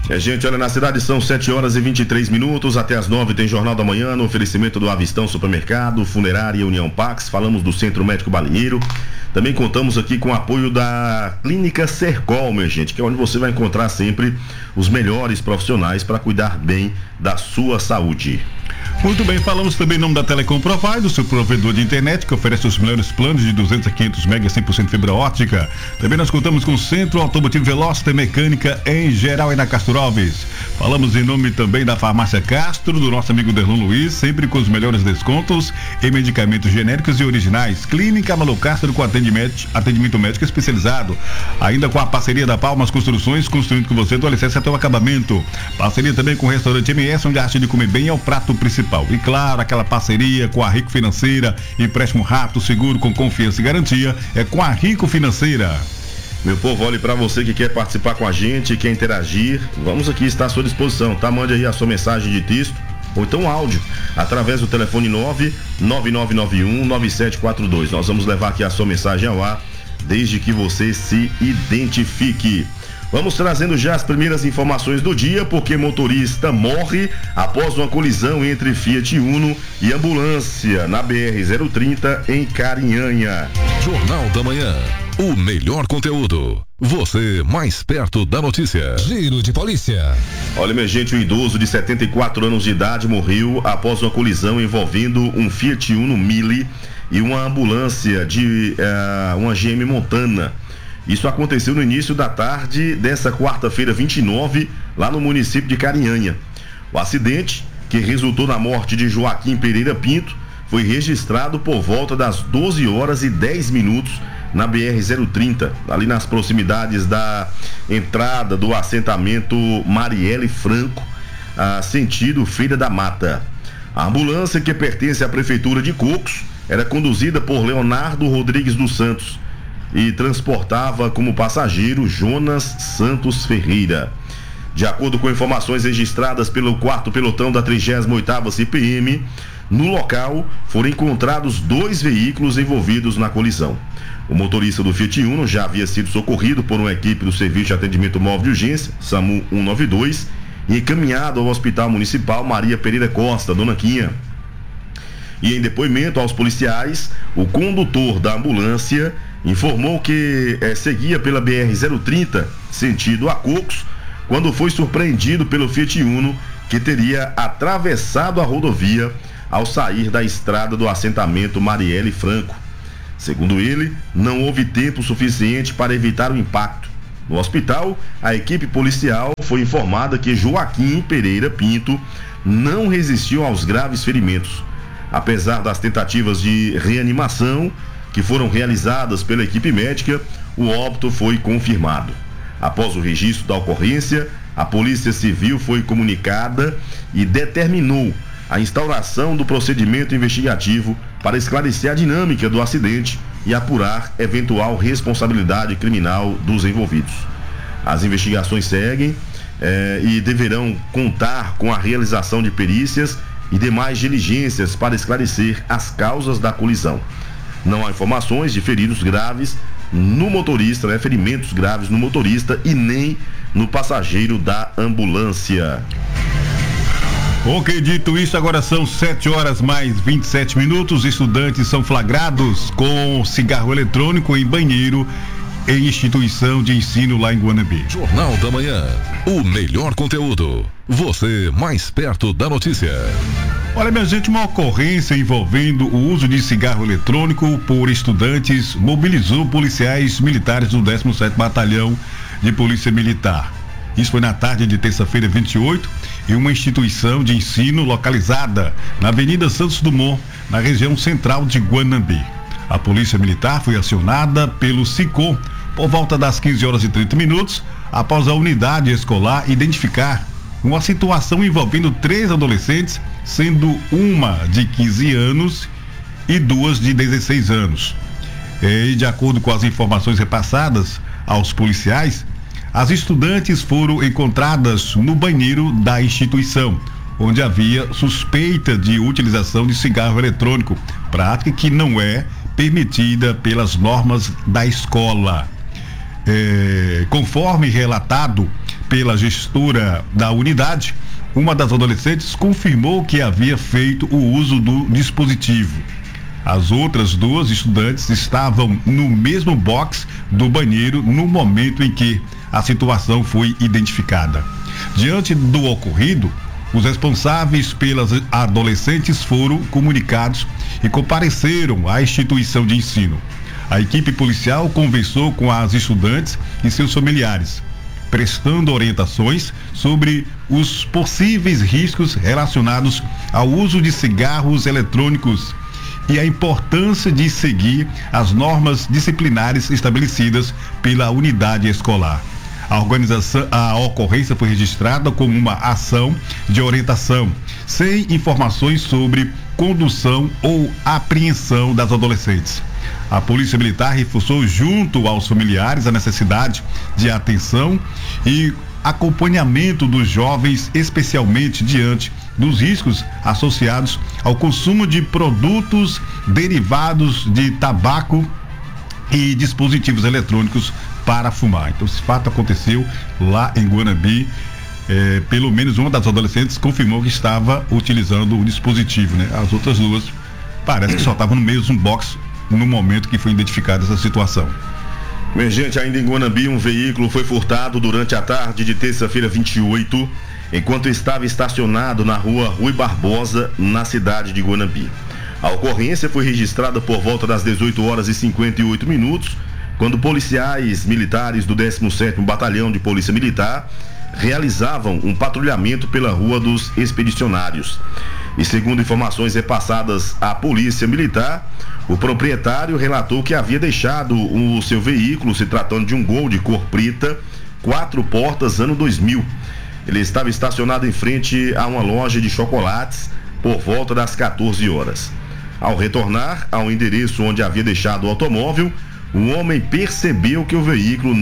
Gente, olha, na cidade são 7h23, até as 9 tem Jornal da Manhã, no oferecimento do Avistão Supermercado, Funerária União Pax, falamos do Centro Médico Balieiro, também contamos aqui com o apoio da Clínica Sercol, minha gente, que é onde você vai encontrar sempre os melhores profissionais para cuidar bem da sua saúde. Muito bem, falamos também em nome da Telecom Provide, o seu provedor de internet que oferece os melhores planos de 200 a 500 MB 100% fibra ótica. Também nós contamos com o Centro Automotivo Veloster Mecânica em geral e na Castro Alves. Falamos em nome também da Farmácia Castro, do nosso amigo Derlon Luiz, sempre com os melhores descontos em medicamentos genéricos e originais. Clínica Malu Castro com atendimento médico especializado. Ainda com a parceria da Palmas Construções, construindo com você do alicerce até o acabamento. Parceria também com o restaurante MS, onde a arte de comer bem é o prato principal. E claro, aquela parceria com a Rico Financeira, empréstimo rápido, seguro, com confiança e garantia, é com a Rico Financeira. Meu povo, olhe, para você que quer participar com a gente, quer interagir, vamos aqui estar à sua disposição, tá? Mande aí a sua mensagem de texto ou então áudio, através do telefone 999919742. Nós vamos levar aqui a sua mensagem ao ar, desde que você se identifique. Vamos trazendo já as primeiras informações do dia, porque motorista morre após uma colisão entre Fiat Uno e ambulância na BR-030 em Carinhanha. Jornal da Manhã, o melhor conteúdo. Você mais perto da notícia. Giro de polícia. Olha, minha gente, um idoso de 74 anos de idade morreu após uma colisão envolvendo um Fiat Uno Mille e uma ambulância de uma GM Montana. Isso aconteceu no início da tarde dessa quarta-feira 29, lá no município de Carinhanha. O acidente, que resultou na morte de Joaquim Pereira Pinto, foi registrado por volta das 12h10 na BR-030, ali nas proximidades da entrada do assentamento Marielle Franco, sentido Feira da Mata. A ambulância, que pertence à Prefeitura de Cocos, era conduzida por Leonardo Rodrigues dos Santos e transportava como passageiro Jonas Santos Ferreira. De acordo com informações registradas pelo 4º pelotão da 38ª CPM, no local foram encontrados 2 veículos envolvidos na colisão. O motorista do Fiat Uno já havia sido socorrido por uma equipe do Serviço de Atendimento Móvel de Urgência, SAMU 192, e encaminhado ao Hospital Municipal Maria Pereira Costa, Dona Quinha. E em depoimento aos policiais, o condutor da ambulância informou que seguia pela BR-030, sentido a Cocos, quando foi surpreendido pelo Fiat Uno, que teria atravessado a rodovia ao sair da estrada do assentamento Marielle Franco. Segundo ele, não houve tempo suficiente para evitar o impacto. No hospital, a equipe policial foi informada que Joaquim Pereira Pinto não resistiu aos graves ferimentos. Apesar das tentativas de reanimação que foram realizadas pela equipe médica, o óbito foi confirmado. Após o registro da ocorrência, a Polícia Civil foi comunicada e determinou a instauração do procedimento investigativo para esclarecer a dinâmica do acidente e apurar eventual responsabilidade criminal dos envolvidos. As investigações seguem e deverão contar com a realização de perícias e demais diligências para esclarecer as causas da colisão. Não há informações de feridos graves no motorista, ferimentos graves no motorista e nem no passageiro da ambulância. Ok, dito isso, agora são 7h27. Estudantes são flagrados com cigarro eletrônico em banheiro em instituição de ensino lá em Guanambi. Jornal da Manhã, o melhor conteúdo. Você mais perto da notícia. Olha, minha gente, uma ocorrência envolvendo o uso de cigarro eletrônico por estudantes mobilizou policiais militares do 17º Batalhão de Polícia Militar. Isso foi na tarde de terça-feira 28, em uma instituição de ensino localizada na Avenida Santos Dumont, na região central de Guanambi. A Polícia Militar foi acionada pelo SICOM por volta das 15h30, após a unidade escolar identificar uma situação envolvendo 3 adolescentes, sendo uma de 15 anos e 2 de 16 anos. E de acordo com as informações repassadas aos policiais, as estudantes foram encontradas no banheiro da instituição, onde havia suspeita de utilização de cigarro eletrônico, prática que não é permitida pelas normas da escola. Conforme relatado pela gestora da unidade, uma das adolescentes confirmou que havia feito o uso do dispositivo. As outras duas estudantes estavam no mesmo box do banheiro no momento em que a situação foi identificada. Diante do ocorrido, os responsáveis pelas adolescentes foram comunicados e compareceram à instituição de ensino. A equipe policial conversou com as estudantes e seus familiares, prestando orientações sobre os possíveis riscos relacionados ao uso de cigarros eletrônicos e a importância de seguir as normas disciplinares estabelecidas pela unidade escolar. A ocorrência foi registrada como uma ação de orientação, sem informações sobre condução ou apreensão das adolescentes. A Polícia Militar reforçou junto aos familiares a necessidade de atenção e acompanhamento dos jovens, especialmente diante dos riscos associados ao consumo de produtos derivados de tabaco e dispositivos eletrônicos para fumar. Então, esse fato aconteceu lá em Guanambi. Pelo menos uma das adolescentes confirmou que estava utilizando o dispositivo, né? As outras duas parece que só estavam no mesmo box no momento que foi identificada essa situação. Bem, gente, ainda em Guanambi, um veículo foi furtado durante a tarde de terça-feira 28, enquanto estava estacionado na rua Rui Barbosa, na cidade de Guanambi. A ocorrência foi registrada por volta das 18h58, quando policiais militares do 17º Batalhão de Polícia Militar realizavam um patrulhamento pela Rua dos Expedicionários. E segundo informações repassadas à Polícia Militar, o proprietário relatou que havia deixado o seu veículo, se tratando de um Gol de cor preta, 4 portas, ano 2000. Ele estava estacionado em frente a uma loja de chocolates por volta das 14 horas. Ao retornar ao endereço onde havia deixado o automóvel, o homem percebeu que o veículo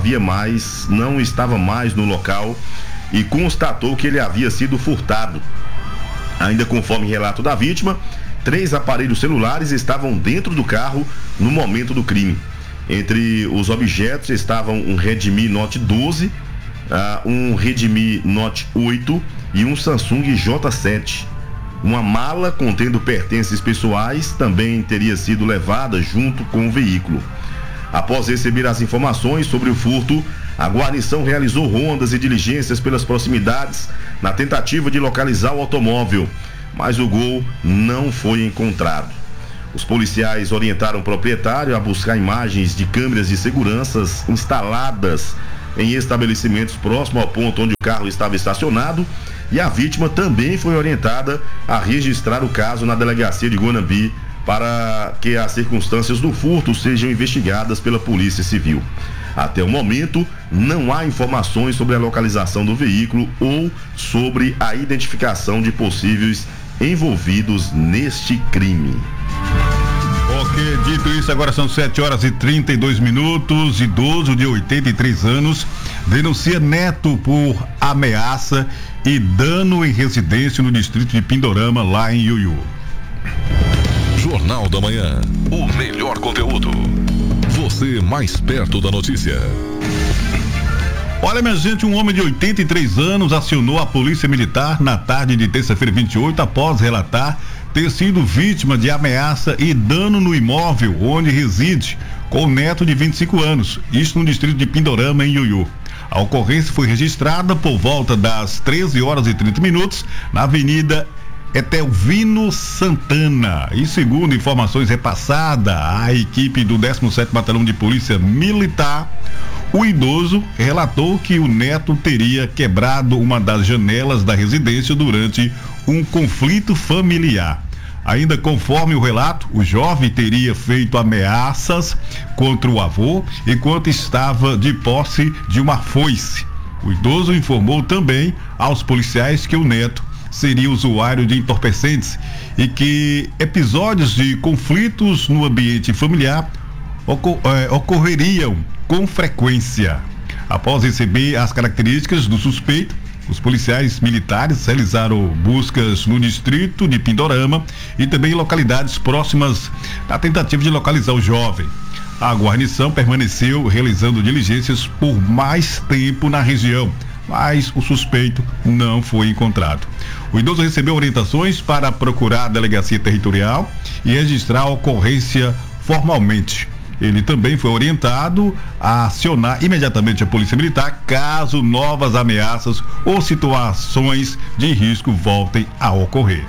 não estava mais no local e constatou que ele havia sido furtado. Ainda conforme relato da vítima, 3 aparelhos celulares estavam dentro do carro no momento do crime. Entre os objetos estavam um Redmi Note 12, um Redmi Note 8 e um Samsung J7. Uma mala contendo pertences pessoais também teria sido levada junto com o veículo. Após receber as informações sobre o furto, a guarnição realizou rondas e diligências pelas proximidades na tentativa de localizar o automóvel, mas o Gol não foi encontrado. Os policiais orientaram o proprietário a buscar imagens de câmeras de segurança instaladas em estabelecimentos próximos ao ponto onde o carro estava estacionado, e a vítima também foi orientada a registrar o caso na delegacia de Guanambi para que as circunstâncias do furto sejam investigadas pela Polícia Civil. Até o momento, não há informações sobre a localização do veículo ou sobre a identificação de possíveis envolvidos neste crime. Ok, dito isso, agora são 7h32. Idoso de 83 anos denuncia neto por ameaça e dano em residência no distrito de Pindorama, lá em Iuiú. Jornal da Manhã, o melhor conteúdo. Você mais perto da notícia. Olha, minha gente, um homem de 83 anos acionou a Polícia Militar na tarde de terça-feira 28 após relatar ter sido vítima de ameaça e dano no imóvel onde reside com o neto de 25 anos, isto no distrito de Pindorama, em Iuiú. A ocorrência foi registrada por volta das 13h30 na Avenida Etelvino Santana. E segundo informações repassadas à equipe do 17º Batalhão de Polícia Militar, o idoso relatou que o neto teria quebrado uma das janelas da residência durante um conflito familiar. Ainda conforme o relato, o jovem teria feito ameaças contra o avô enquanto estava de posse de uma foice. O idoso informou também aos policiais que o neto seria usuário de entorpecentes e que episódios de conflitos no ambiente familiar ocorreriam com frequência. Após receber as características do suspeito, os policiais militares realizaram buscas no distrito de Pindorama e também em localidades próximas na tentativa de localizar o jovem. A guarnição permaneceu realizando diligências por mais tempo na região, mas o suspeito não foi encontrado. O idoso recebeu orientações para procurar a delegacia territorial e registrar a ocorrência formalmente. Ele também foi orientado a acionar imediatamente a Polícia Militar caso novas ameaças ou situações de risco voltem a ocorrer.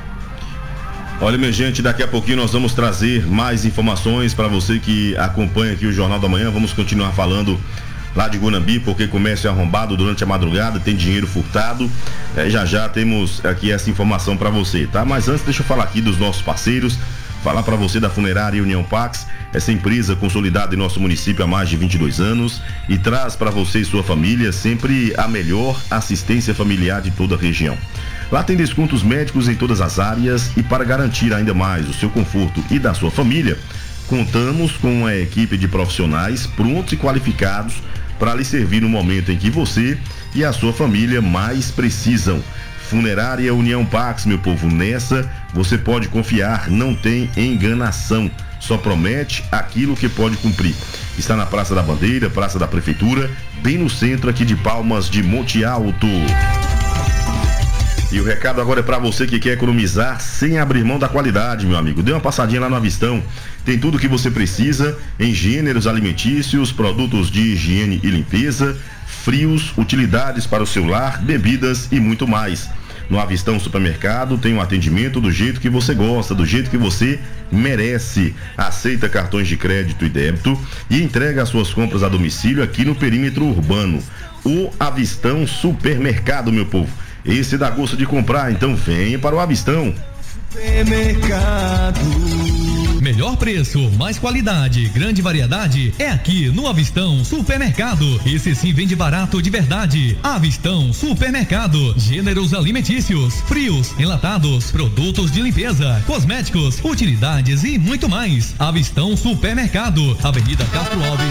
Olha, minha gente, daqui a pouquinho nós vamos trazer mais informações para você que acompanha aqui o Jornal da Manhã. Vamos continuar falando lá de Guanambi, porque comércio é arrombado durante a madrugada, tem dinheiro furtado. Já temos aqui essa informação para você, tá? Mas antes, deixa eu falar aqui dos nossos parceiros. Falar para você da Funerária União Pax, essa empresa consolidada em nosso município há mais de 22 anos e traz para você e sua família sempre a melhor assistência familiar de toda a região. Lá tem descontos médicos em todas as áreas e para garantir ainda mais o seu conforto e da sua família, contamos com uma equipe de profissionais prontos e qualificados para lhe servir no momento em que você e a sua família mais precisam. Funerária União Pax, meu povo, nessa você pode confiar, não tem enganação, só promete aquilo que pode cumprir. Está na Praça da Bandeira, Praça da Prefeitura, bem no centro aqui de Palmas de Monte Alto. E o recado agora é para você que quer economizar sem abrir mão da qualidade, meu amigo. Dê uma passadinha lá no Avistão. Tem tudo o que você precisa em gêneros alimentícios, produtos de higiene e limpeza, frios, utilidades para o seu lar, bebidas e muito mais. No Avistão Supermercado tem um atendimento do jeito que você gosta, do jeito que você merece. Aceita cartões de crédito e débito e entrega as suas compras a domicílio aqui no perímetro urbano. O Avistão Supermercado, meu povo. Esse dá gosto de comprar, então venha para o Avistão. Supermercado. Melhor preço, mais qualidade, grande variedade é aqui no Avistão Supermercado. Esse sim vende barato de verdade. Avistão Supermercado. Gêneros alimentícios, frios, enlatados, produtos de limpeza, cosméticos, utilidades e muito mais. Avistão Supermercado. Avenida Castro Alves.